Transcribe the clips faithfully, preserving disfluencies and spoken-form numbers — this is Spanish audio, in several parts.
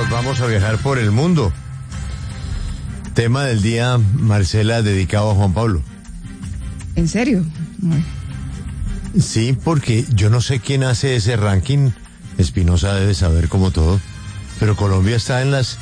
nos vamos a viajar por el mundo. Tema del día, Marcela, dedicado a Juan Pablo. ¿En serio? Bueno. Sí, porque yo no sé quién hace ese ranking. Espinosa debe saber como todo. Pero Colombia está en las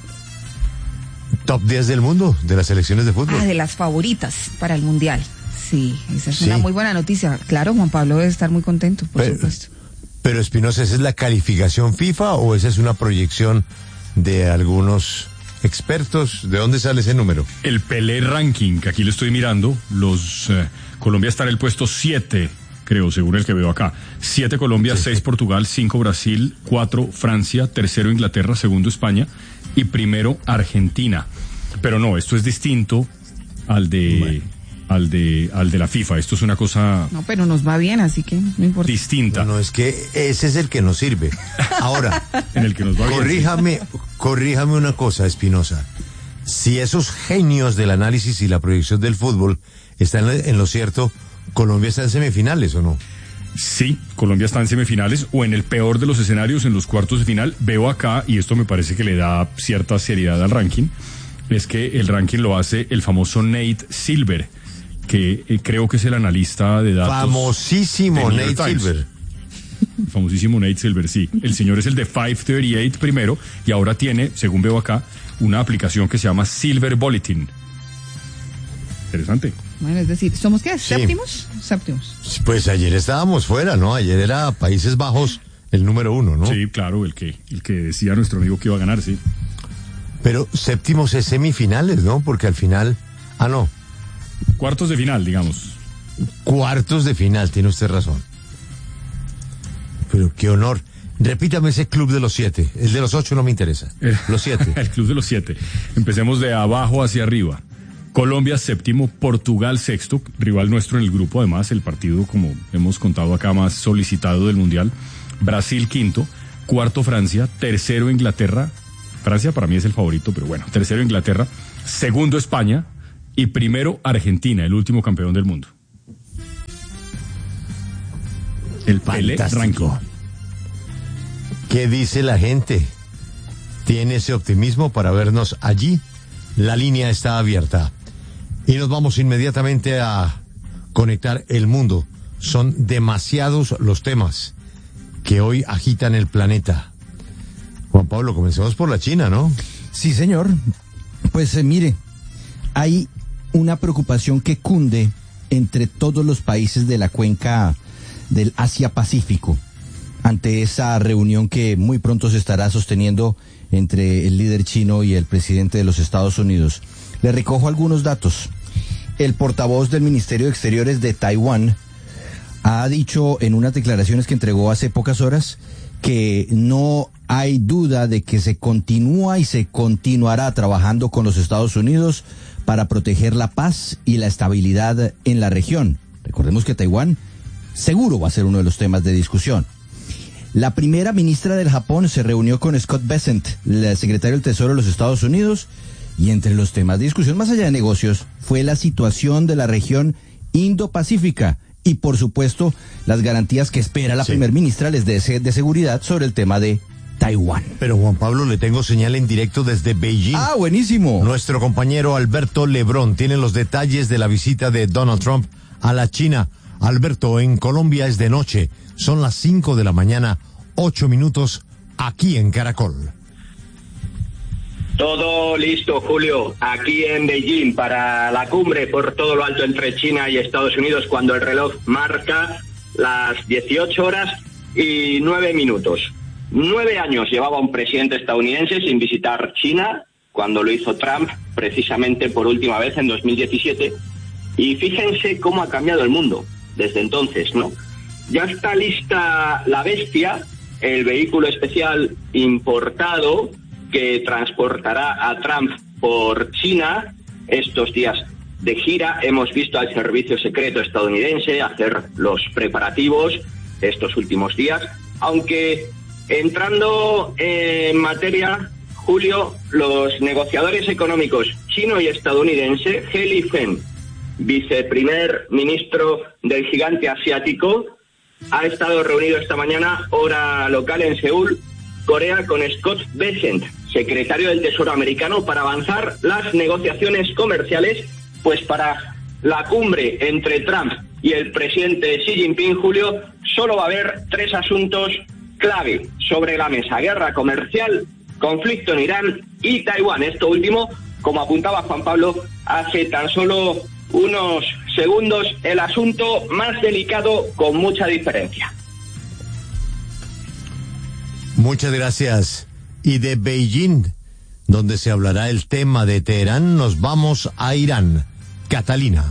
top diez del mundo, de las selecciones de fútbol. Ah, de las favoritas para el Mundial. Sí, esa es Sí. una muy buena noticia. Claro, Juan Pablo debe estar muy contento, por Pero- supuesto. Pero Espinosa, ¿esa es la calificación FIFA o esa es una proyección de algunos expertos? ¿De dónde sale ese número? El Pelé Ranking, que aquí lo estoy mirando, los eh, Colombia está en el puesto siete, creo, según el que veo acá. siete Colombia, Sí. seis Portugal, cinco Brasil, cuatro Francia, tercero Inglaterra, segundo España y primero Argentina. Pero no, esto es distinto al de Bueno. al de al de la FIFA. Esto es una cosa No, pero nos va bien, así que no importa. distinta No, no, es que ese es el que nos sirve. Ahora, en el que nos va bien. corríjame, corríjame una cosa, Espinosa. Si esos genios del análisis y la proyección del fútbol están en lo cierto, ¿Colombia está en semifinales o no? Sí, Colombia está en semifinales o en el peor de los escenarios, en los cuartos de final. Veo acá, y esto me parece que le da cierta seriedad al ranking, es que el ranking lo hace el famoso Nate Silver, que eh, creo que es el analista de datos. Famosísimo de New Nate York Times. Silver. Famosísimo Nate Silver, sí. El señor es el de quinientos treinta y ocho primero y ahora tiene, según veo acá, una aplicación que se llama Silver Bulletin. Interesante. Bueno, es decir, ¿somos qué? Sí. ¿Séptimos? Séptimos. Pues ayer estábamos fuera, ¿no? Ayer era Países Bajos el número uno, ¿no? Sí, claro, el que, el que decía nuestro amigo que iba a ganar, sí. Pero séptimos es semifinales, ¿no? Porque al final, ah, no, Cuartos de final, digamos. cuartos de final, tiene usted razón. Pero qué honor. Repítame ese club de los siete. El de los ocho no me interesa. Los siete. El club de los siete. Empecemos de abajo hacia arriba. Colombia séptimo, Portugal sexto, rival nuestro en el grupo, además, el partido, como hemos contado acá, más solicitado del Mundial. Brasil quinto, cuarto Francia, tercero Inglaterra. Francia para mí es el favorito, pero bueno, tercero Inglaterra, segundo España y primero Argentina, el último campeón del mundo. El Pelé Fantástico. Ranking. ¿Qué dice la gente? ¿Tiene ese optimismo para vernos allí? La línea está abierta. Y nos vamos inmediatamente a conectar el mundo. Son demasiados los temas que hoy agitan el planeta. Juan Pablo, comencemos por la China, ¿no? Sí, señor. Pues eh, mire, hay una preocupación que cunde entre todos los países de la cuenca del Asia-Pacífico ante esa reunión que muy pronto se estará sosteniendo entre el líder chino y el presidente de los Estados Unidos. Le recojo algunos datos. El portavoz del Ministerio de Exteriores de Taiwán ha dicho en unas declaraciones que entregó hace pocas horas que no hay duda de que se continúa y se continuará trabajando con los Estados Unidos para proteger la paz y la estabilidad en la región. Recordemos que Taiwán seguro va a ser uno de los temas de discusión. La primera ministra del Japón se reunió con Scott Bessent, el secretario del Tesoro de los Estados Unidos, y entre los temas de discusión, más allá de negocios, fue la situación de la región Indo-Pacífica y, por supuesto, las garantías que espera la Sí. primer ministra les dé de seguridad sobre el tema de Taiwán. Pero Juan Pablo, le tengo señal en directo desde Beijing. Ah, buenísimo. Nuestro compañero Alberto Lebrón tiene los detalles de la visita de Donald Trump a la China. Alberto, en Colombia es de noche. Son las cinco de la mañana, ocho minutos, aquí en Caracol. Todo listo, Julio, aquí en Beijing para la cumbre por todo lo alto entre China y Estados Unidos cuando el reloj marca las dieciocho horas y nueve minutos. Nueve años llevaba un presidente estadounidense sin visitar China, cuando lo hizo Trump precisamente por última vez en dos mil diecisiete. Y fíjense cómo ha cambiado el mundo desde entonces, ¿no? Ya está lista la Bestia, el vehículo especial importado que transportará a Trump por China. Estos días de gira hemos visto al servicio secreto estadounidense hacer los preparativos estos últimos días, aunque entrando en materia, Julio, los negociadores económicos chino y estadounidense, He Lifeng, viceprimer ministro del gigante asiático, ha estado reunido esta mañana, hora local en Seúl, Corea con Scott Bessent, secretario del Tesoro americano, para avanzar las negociaciones comerciales, pues para la cumbre entre Trump y el presidente Xi Jinping, Julio, solo va a haber tres asuntos clave sobre la mesa: guerra comercial, conflicto en Irán y Taiwán. Esto último, como apuntaba Juan Pablo hace tan solo unos segundos, el asunto más delicado con mucha diferencia. Muchas gracias. Y de Beijing, donde se hablará el tema de Teherán, nos vamos a Irán. Catalina.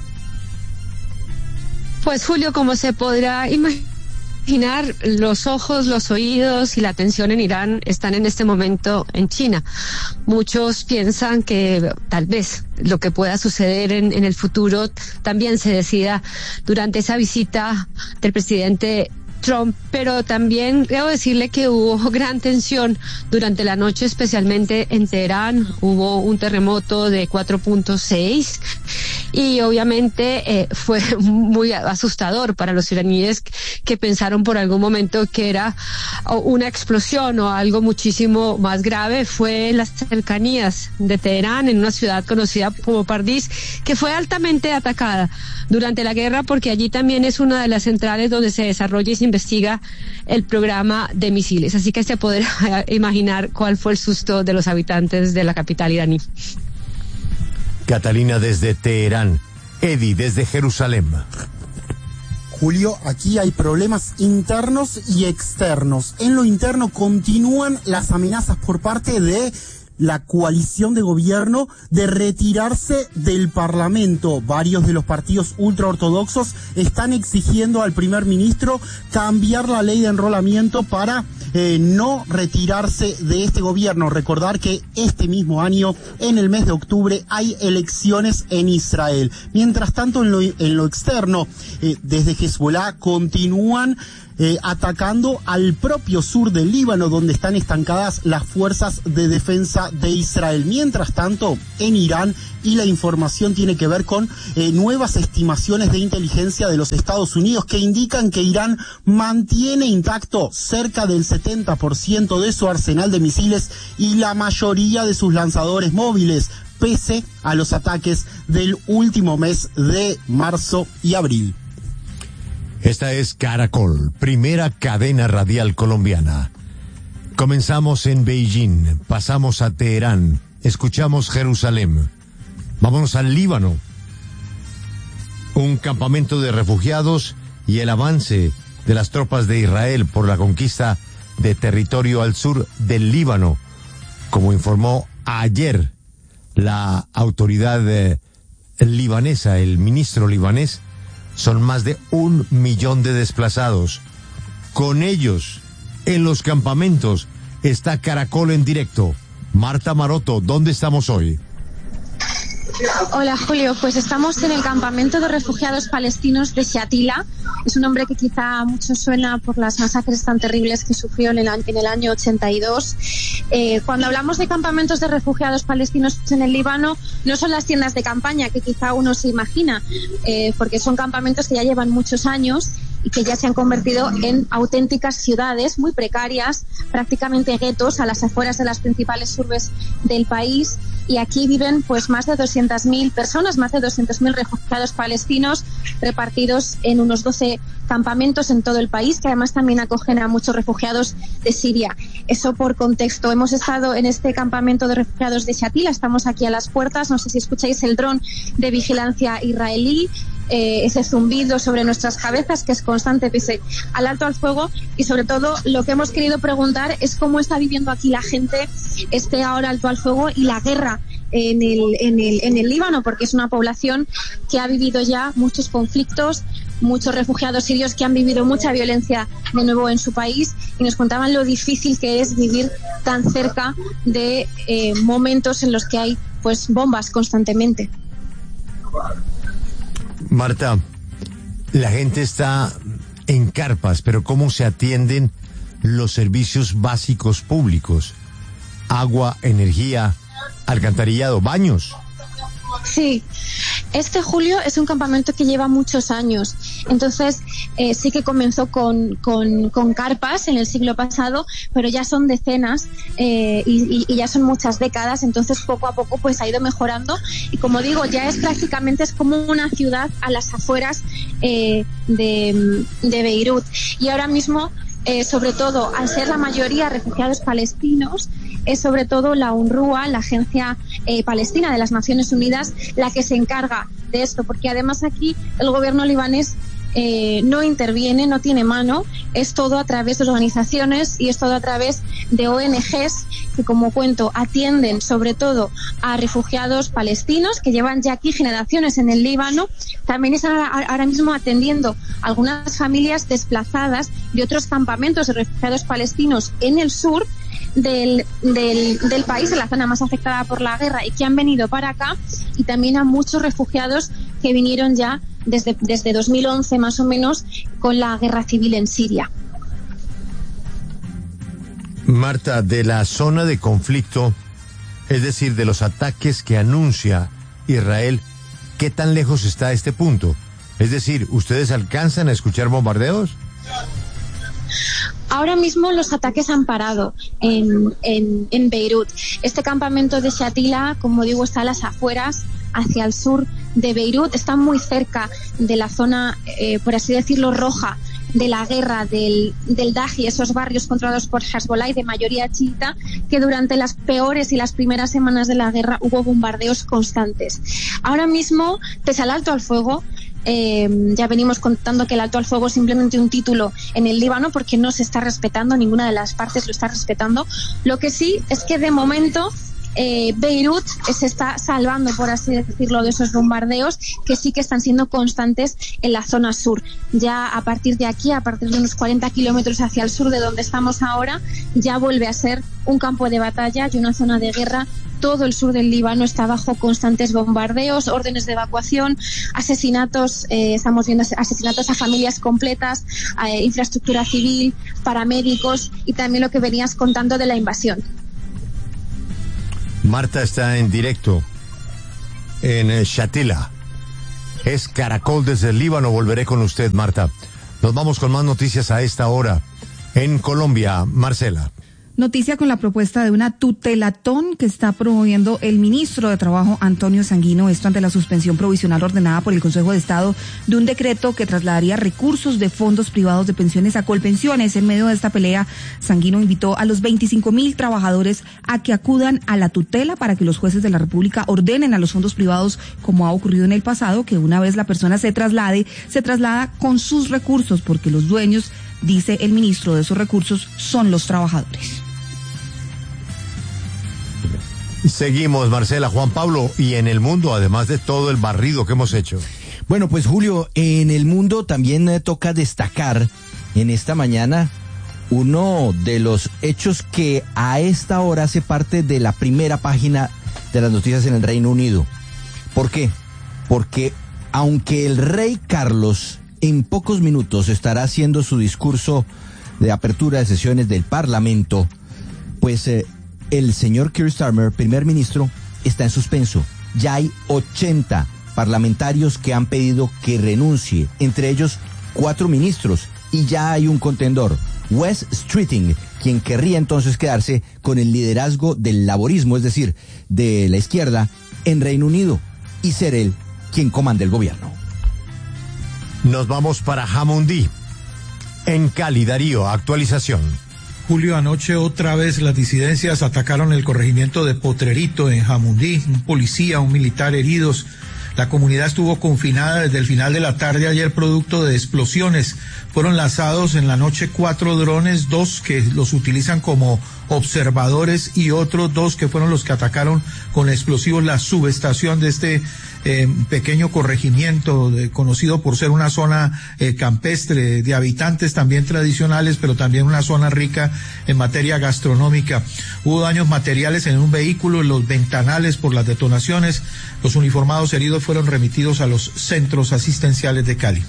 Pues Julio, como se podrá imaginar, los ojos, los oídos y la atención en Irán están en este momento en China. Muchos piensan que tal vez lo que pueda suceder en, en el futuro también se decida durante esa visita del presidente Trump, pero también debo decirle que hubo gran tensión durante la noche, especialmente en Teherán. Hubo un terremoto de cuatro punto seis y obviamente eh, fue muy asustador para los iraníes que pensaron por algún momento que era una explosión o algo muchísimo más grave. Fue en las cercanías de Teherán, en una ciudad conocida como Pardiz, que fue altamente atacada durante la guerra, porque allí también es una de las centrales donde se desarrolla y se investiga el programa de misiles. Así que se podrá imaginar cuál fue el susto de los habitantes de la capital iraní. Catalina desde Teherán. Eddie desde Jerusalén. Julio, aquí hay problemas internos y externos. En lo interno continúan las amenazas por parte de la coalición de gobierno de retirarse del Parlamento. Varios de los partidos ultraortodoxos están exigiendo al primer ministro cambiar la ley de enrolamiento para eh, no retirarse de este gobierno. Recordar que este mismo año, en el mes de octubre, hay elecciones en Israel. Mientras tanto, en lo, en lo externo, eh, desde Hezbollah continúan Eh, atacando al propio sur del Líbano, donde están estancadas las fuerzas de defensa de Israel. Mientras tanto, en Irán, y la información tiene que ver con eh, nuevas estimaciones de inteligencia de los Estados Unidos que indican que Irán mantiene intacto cerca del setenta por ciento de su arsenal de misiles y la mayoría de sus lanzadores móviles, pese a los ataques del último mes de marzo y abril. Esta es Caracol, primera cadena radial colombiana. Comenzamos en Beijing, pasamos a Teherán, escuchamos Jerusalén. Vámonos al Líbano. Un campamento de refugiados y el avance de las tropas de Israel por la conquista de territorio al sur del Líbano, como informó ayer la autoridad eh, libanesa, el ministro libanés. Son más de un millón de desplazados. Con ellos, en los campamentos, está Caracol en directo. Marta Maroto, ¿dónde estamos hoy? Hola Julio, pues estamos en el campamento de refugiados palestinos de Shatila. Es un nombre que quizá a muchos suena por las masacres tan terribles que sufrió en el, en el año ochenta y dos. Eh, cuando hablamos de campamentos de refugiados palestinos en el Líbano, no son las tiendas de campaña que quizá uno se imagina, eh, porque son campamentos que ya llevan muchos años y que ya se han convertido en auténticas ciudades muy precarias, prácticamente guetos a las afueras de las principales urbes del país. Y aquí viven pues más de doscientas mil personas, más de doscientos mil refugiados palestinos repartidos en unos doce campamentos en todo el país, que además también acogen a muchos refugiados de Siria. Eso por contexto. Hemos estado en este campamento de refugiados de Shatila, estamos aquí a las puertas, no sé si escucháis el dron de vigilancia israelí, eh, ese zumbido sobre nuestras cabezas que es constante pese al alto al fuego, y sobre todo lo que hemos querido preguntar es cómo está viviendo aquí la gente este ahora alto al fuego y la guerra en el, en el, en el Líbano, porque es una población que ha vivido ya muchos conflictos, muchos refugiados sirios que han vivido mucha violencia de nuevo en su país, y nos contaban lo difícil que es vivir tan cerca de eh, momentos en los que hay pues bombas constantemente. Marta, la gente está en carpas, pero ¿cómo se atienden los servicios básicos públicos? Agua, energía, alcantarillado, baños. Sí, este Julio es un campamento que lleva muchos años Entonces, eh, sí que comenzó con, con, con carpas en el siglo pasado, pero ya son decenas eh, y, y ya son muchas décadas, entonces poco a poco pues ha ido mejorando y como digo, ya es prácticamente es como una ciudad a las afueras eh, de, de Beirut. Y ahora mismo, eh, sobre todo, al ser la mayoría refugiados palestinos, es sobre todo la UNRWA, la Agencia eh, Palestina de las Naciones Unidas, la que se encarga de esto, porque además aquí el gobierno libanés eh, no interviene, no tiene mano, es todo a través de organizaciones y es todo a través de O N Ges que, como cuento, atienden sobre todo a refugiados palestinos que llevan ya aquí generaciones en el Líbano. También están ahora mismo atendiendo a algunas familias desplazadas de otros campamentos de refugiados palestinos en el sur Del, del, del país, de la zona más afectada por la guerra y que han venido para acá, y también a muchos refugiados que vinieron ya desde, desde dos mil once más o menos con la guerra civil en Siria. Marta, de la zona de conflicto, es decir, de los ataques que anuncia Israel, ¿qué tan lejos está este punto? Es decir, ¿ustedes alcanzan a escuchar bombardeos? Ahora mismo los ataques han parado en, en, en Beirut. Este campamento de Shatila, como digo, está a las afueras, hacia el sur de Beirut. Está muy cerca de la zona, eh, por así decirlo, roja de la guerra del, del Daji, esos barrios controlados por Hezbollah y de mayoría chiita, que durante las peores y las primeras semanas de la guerra hubo bombardeos constantes. Ahora mismo, pese al alto al fuego, Eh, ya venimos contando que el alto al fuego es simplemente un título en el Líbano porque no se está respetando, ninguna de las partes lo está respetando. Lo que sí es que de momento eh, Beirut se está salvando, por así decirlo, de esos bombardeos que sí que están siendo constantes en la zona sur. Ya a partir de aquí, a partir de unos cuarenta kilómetros hacia el sur de donde estamos ahora, ya vuelve a ser un campo de batalla y una zona de guerra. Todo el sur del Líbano está bajo constantes bombardeos, órdenes de evacuación, asesinatos, eh, estamos viendo asesinatos a familias completas, a eh, infraestructura civil, paramédicos y también lo que venías contando de la invasión. Marta está en directo en Shatila. Es Caracol desde el Líbano. Volveré con usted, Marta. Nos vamos con más noticias a esta hora. En Colombia, Marcela. Noticia con la propuesta de una tutelatón que está promoviendo el ministro de Trabajo, Antonio Sanguino, esto ante la suspensión provisional ordenada por el Consejo de Estado de un decreto que trasladaría recursos de fondos privados de pensiones a Colpensiones. En medio de esta pelea, Sanguino invitó a los veinticinco mil trabajadores a que acudan a la tutela para que los jueces de la República ordenen a los fondos privados, como ha ocurrido en el pasado, que una vez la persona se traslade, se traslada con sus recursos, porque los dueños, dice el ministro, de esos recursos son los trabajadores. Seguimos, Marcela. Juan Pablo, y en el mundo, además de todo el barrido que hemos hecho. Bueno, pues Julio, en el mundo también eh, toca destacar en esta mañana uno de los hechos que a esta hora hace parte de la primera página de las noticias en el Reino Unido. ¿Por qué? Porque aunque el rey Carlos en pocos minutos estará haciendo su discurso de apertura de sesiones del Parlamento, pues eh, el señor Keir Starmer, primer ministro, está en suspenso. Ya hay ochenta parlamentarios que han pedido que renuncie, entre ellos cuatro ministros, y ya hay un contendor, Wes Streeting, quien querría entonces quedarse con el liderazgo del laborismo, es decir, de la izquierda, en Reino Unido, y ser él quien comande el gobierno. Nos vamos para Jamundí. En Cali, Darío, actualización. Julio, anoche otra vez las disidencias atacaron el corregimiento de Potrerito en Jamundí, un policía, un militar heridos. La comunidad estuvo confinada desde el final de la tarde ayer producto de explosiones. Fueron lanzados en la noche cuatro drones, dos que los utilizan como observadores y otros dos que fueron los que atacaron con explosivos la subestación de este eh, pequeño corregimiento de, conocido por ser una zona eh, campestre de habitantes también tradicionales, pero también una zona rica en materia gastronómica. Hubo daños materiales en un vehículo, en los ventanales por las detonaciones. Los uniformados heridos fueron remitidos a los centros asistenciales de Cali.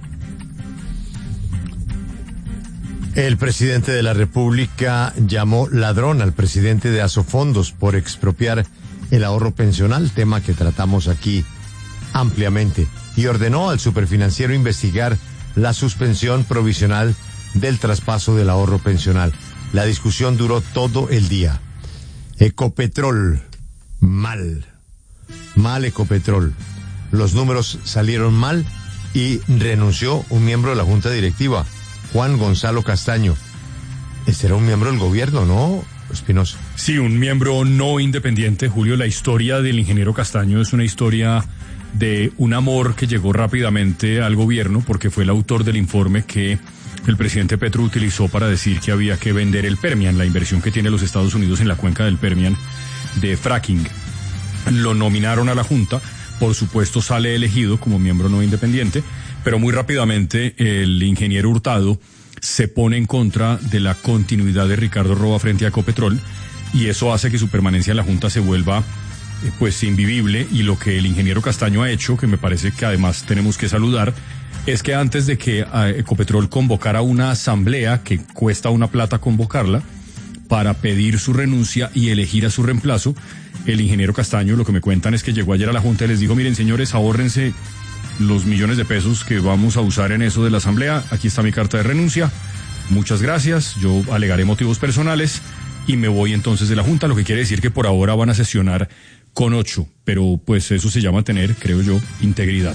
El presidente de la República llamó ladrón al presidente de Asofondos por expropiar el ahorro pensional, tema que tratamos aquí ampliamente. y ordenó al superfinanciero investigar la suspensión provisional del traspaso del ahorro pensional. La discusión duró todo el día. Ecopetrol, mal. Mal Ecopetrol. Los números salieron mal y renunció un miembro de la Junta Directiva, Juan Gonzalo Castaño. Este era un miembro del gobierno, ¿no, Espinosa? Sí, un miembro no independiente, Julio. La historia del ingeniero Castaño es una historia de un amor que llegó rápidamente al gobierno porque fue el autor del informe que el presidente Petro utilizó para decir que había que vender el Permian, la inversión que tiene los Estados Unidos en la cuenca del Permian de fracking. Lo nominaron a la Junta, por supuesto sale elegido como miembro no independiente, pero muy rápidamente el ingeniero Hurtado se pone en contra de la continuidad de Ricardo Roa frente a Ecopetrol y eso hace que su permanencia en la Junta se vuelva eh, pues invivible. Y lo que el ingeniero Castaño ha hecho, que me parece que además tenemos que saludar, es que antes de que eh, Ecopetrol convocara una asamblea, que cuesta una plata convocarla, para pedir su renuncia y elegir a su reemplazo, el ingeniero Castaño, lo que me cuentan es que llegó ayer a la Junta y les dijo: miren, señores, ahórrense los millones de pesos que vamos a usar en eso de la asamblea, aquí está mi carta de renuncia, muchas gracias, yo alegaré motivos personales y me voy entonces de la Junta, lo que quiere decir que por ahora van a sesionar con ocho, pero pues eso se llama tener, creo yo, integridad.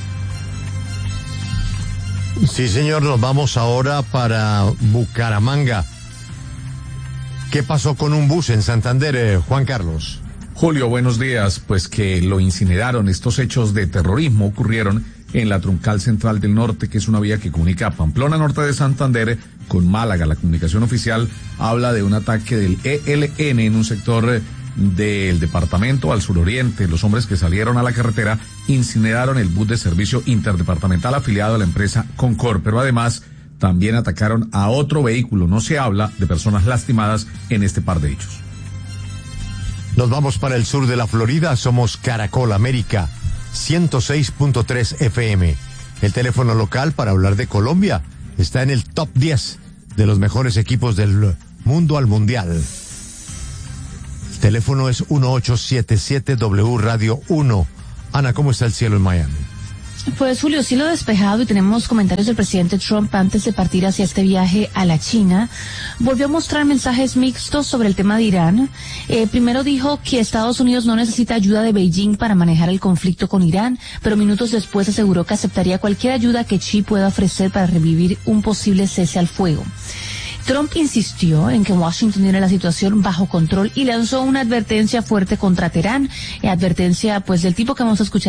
Sí, señor, nos vamos ahora para Bucaramanga. ¿Qué pasó con un bus en Santander, eh, Juan Carlos? Julio, buenos días. Pues que lo incineraron. Estos hechos de terrorismo ocurrieron en la Troncal Central del Norte, que es una vía que comunica Pamplona Norte de Santander con Málaga. La comunicación oficial habla de un ataque del E L N en un sector del departamento al suroriente. Los hombres que salieron a la carretera incineraron el bus de servicio interdepartamental afiliado a la empresa Concor, pero además también atacaron a otro vehículo. No se habla de personas lastimadas en este par de hechos. Nos vamos para el sur de la Florida. Somos Caracol América, ciento seis punto tres F M. El teléfono local para hablar de Colombia está en el top diez de los mejores equipos del mundo al mundial. El teléfono es uno ocho siete siete W Radio uno. Ana, ¿cómo está el cielo en Miami? Pues Julio, cielo despejado y tenemos comentarios del presidente Trump antes de partir hacia este viaje a la China. Volvió a mostrar mensajes mixtos sobre el tema de Irán. Eh, primero dijo que Estados Unidos no necesita ayuda de Beijing para manejar el conflicto con Irán, pero minutos después aseguró que aceptaría cualquier ayuda que Xi pueda ofrecer para revivir un posible cese al fuego. Trump insistió en que Washington tiene la situación bajo control y lanzó una advertencia fuerte contra Teherán, eh, advertencia pues del tipo que vamos a escuchar